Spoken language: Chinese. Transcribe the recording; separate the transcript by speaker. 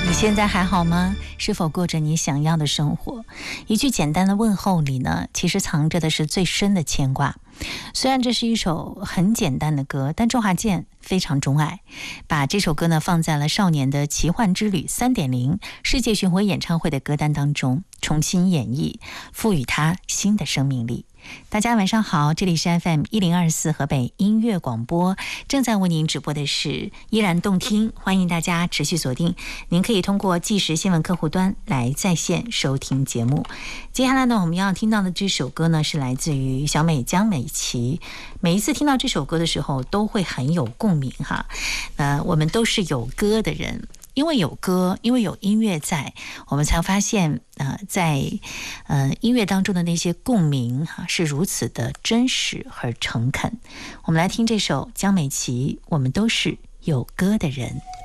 Speaker 1: 你现在还好吗？是否过着你想要的生活？一句简单的问候里呢，其实藏着的是最深的牵挂。虽然这是一首很简单的歌，但周华健非常钟爱，把这首歌呢放在了少年的奇幻之旅 3.0 世界巡回演唱会的歌单当中，重新演绎，赋予它新的生命力。大家晚上好，这里是 FM 1024河北音乐广播，正在为您直播的是依然动听，欢迎大家持续锁定。您可以通过即时新闻客户端来在线收听节目。接下来呢，我们要听到的这首歌呢，是来自于小美江美琪。每一次听到这首歌的时候，都会很有共鸣哈。我们都是有歌的人。因为有歌，因为有音乐在，我们才发现在音乐当中的那些共鸣是如此的真实和诚恳。我们来听这首江美琪《我们都是有歌的人》。